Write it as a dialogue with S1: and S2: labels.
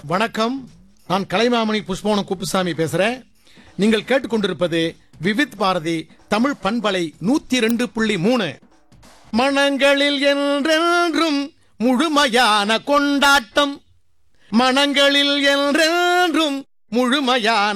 S1: வணக்கம். நான் கலைமாமணி புஷ்பவனம் குப்புசாமி பேசுறேன். நீங்கள் கேட்டுக்கொண்டிருப்பது விவித் பாரதி தமிழ் பண்பலை 102.3. மனங்களில் என்றென்றும் முழுமையான கொண்டாட்டம், மனங்களில் என்றென்றும் முழுமையான